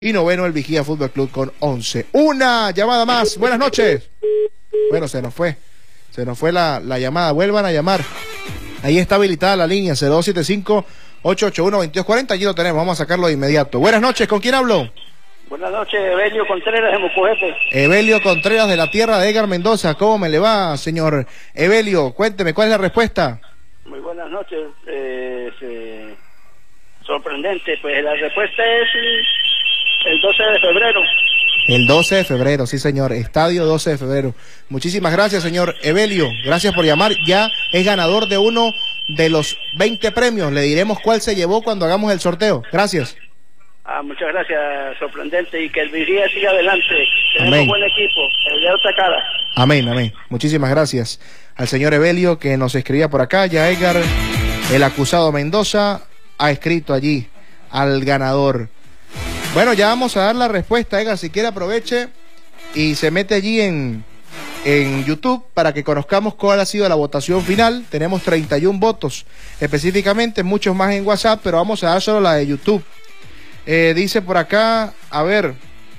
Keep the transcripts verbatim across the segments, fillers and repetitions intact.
y noveno el Vigía Fútbol Club con once. Una llamada más. Buenas noches. Bueno, se nos fue. Se nos fue la, la llamada. Vuelvan a llamar. Ahí está habilitada la línea cero dos siete cinco, ocho ocho uno, dos dos cuatro cero. Aquí lo tenemos. Vamos a sacarlo de inmediato. Buenas noches. ¿Con quién hablo? Buenas noches, Evelio Contreras de Mocojete. Evelio Contreras de la tierra de Edgar Mendoza. ¿Cómo me le va, señor Evelio? Cuénteme, ¿cuál es la respuesta? Muy buenas noches. Eh, eh, sorprendente. Pues la respuesta es el doce de febrero. El doce de febrero, sí señor, estadio doce de febrero. Muchísimas gracias, señor Evelio, gracias por llamar. Ya es ganador de uno de los veinte premios, le diremos cuál se llevó cuando hagamos el sorteo. Gracias. Ah, muchas gracias, sorprendente, y que el Vigía siga adelante. Tenemos Amén. Buen equipo, el de otra cara. Amén, amén. Muchísimas gracias al señor Evelio que nos escribía por acá. Ya Edgar, el acusado Mendoza, ha escrito allí al ganador. Bueno, ya vamos a dar la respuesta, Edgar, si quiere aproveche y se mete allí en, en YouTube para que conozcamos cuál ha sido la votación final. Tenemos treinta y uno votos específicamente, muchos más en WhatsApp, pero vamos a dar solo la de YouTube. Eh, dice por acá, a ver,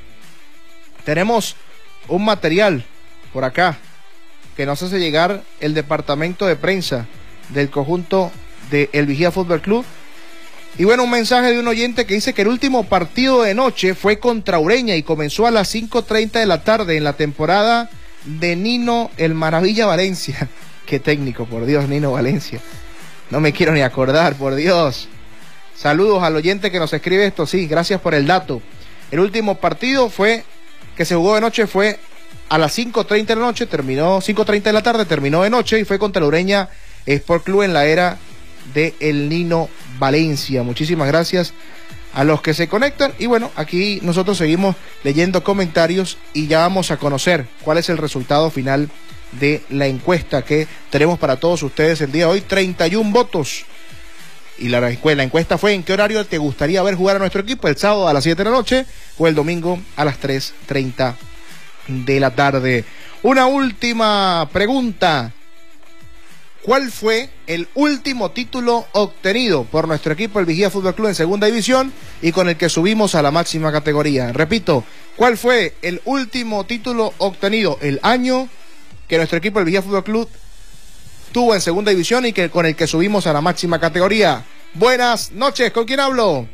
tenemos un material por acá que nos hace llegar el departamento de prensa del conjunto de El Vigía Fútbol Club. Y bueno, un mensaje de un oyente que dice que el último partido de noche fue contra Ureña y comenzó a las cinco treinta de la tarde en la temporada de Nino el Maravilla Valencia. Qué técnico, por Dios, Nino Valencia. No me quiero ni acordar, por Dios. Saludos al oyente que nos escribe esto, sí, gracias por el dato. El último partido fue, que se jugó de noche, fue a las cinco treinta de la noche, terminó, cinco treinta de la tarde, terminó de noche y fue contra el Ureña Sport Club en la era de el Nino Valencia. Muchísimas gracias a los que se conectan y bueno, aquí nosotros seguimos leyendo comentarios y ya vamos a conocer cuál es el resultado final de la encuesta que tenemos para todos ustedes el día de hoy. Treinta y uno votos y la, la encuesta fue: ¿en qué horario te gustaría ver jugar a nuestro equipo? ¿El sábado a las siete de la noche o el domingo a las tres treinta de la tarde? Una última pregunta: ¿cuál fue el último título obtenido por nuestro equipo, el Vigía Fútbol Club, en segunda división y con el que subimos a la máxima categoría? Repito, ¿cuál fue el último título obtenido, el año que nuestro equipo, el Vigía Fútbol Club, tuvo en segunda división y que con el que subimos a la máxima categoría? Buenas noches, ¿con quién hablo?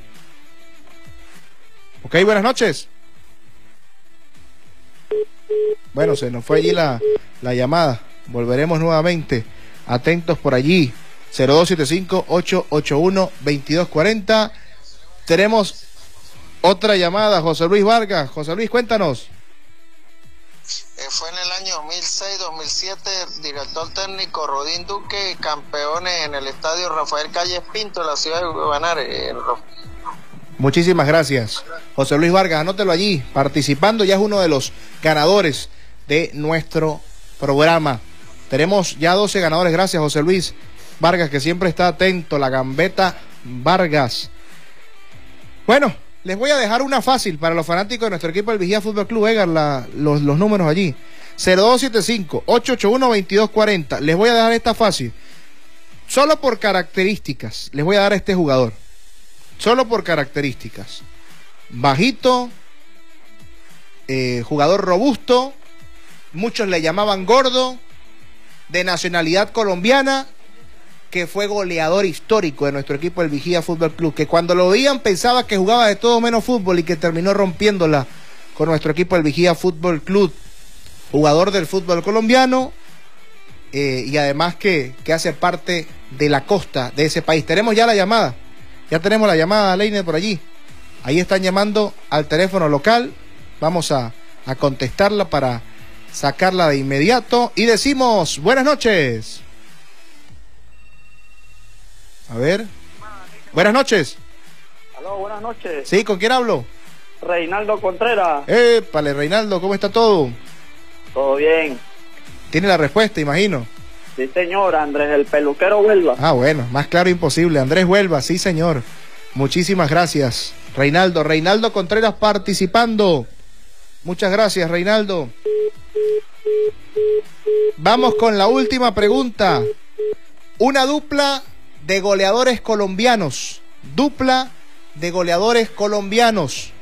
Ok, buenas noches. Bueno, se nos fue allí la, la llamada. Volveremos nuevamente. Atentos por allí. Cero dos siete cinco, ocho ocho uno, dos dos cuatro cero. Tenemos otra llamada, José Luis Vargas. José Luis, cuéntanos. Eh, fue en el año dos mil seis dos mil siete, director técnico Rodín Duque, campeones en el estadio Rafael Calles Pinto, en la ciudad de Guayanare. Muchísimas gracias, José Luis Vargas. Anótelo allí, participando, ya es uno de los ganadores de nuestro programa. Tenemos ya doce ganadores, gracias José Luis Vargas, que siempre está atento, la gambeta Vargas. Bueno, les voy a dejar una fácil para los fanáticos de nuestro equipo, el Vigía Fútbol Club, Edgar, la, los, los números allí. Cero dos siete cinco, ocho ocho uno, dos dos cuatro cero. Les voy a dejar esta fácil. Solo por características, les voy a dar a este jugador. Solo por características. Bajito, eh, jugador robusto, muchos le llamaban gordo, de nacionalidad colombiana, que fue goleador histórico de nuestro equipo, el Vigía Fútbol Club, que cuando lo veían pensaba que jugaba de todo menos fútbol y que terminó rompiéndola con nuestro equipo, el Vigía Fútbol Club. Jugador del fútbol colombiano eh, y además que, que hace parte de la costa de ese país. Tenemos ya la llamada, ya tenemos la llamada, Leiner, por allí. Ahí están llamando al teléfono local. Vamos a, a contestarla para sacarla de inmediato y decimos buenas noches. A ver. Buenas noches. Aló, buenas noches. Sí, ¿con quién hablo? Reinaldo Contreras. Épale, Reinaldo, ¿cómo está todo? Todo bien. Tiene la respuesta, imagino. Sí, señor, Andrés, el peluquero Huelva. Ah, bueno, más claro imposible. Andrés Huelva, sí, señor. Muchísimas gracias, Reinaldo. Reinaldo Contreras participando. Muchas gracias, Reinaldo. Vamos con la última pregunta. Una dupla de goleadores colombianos. Dupla de goleadores colombianos.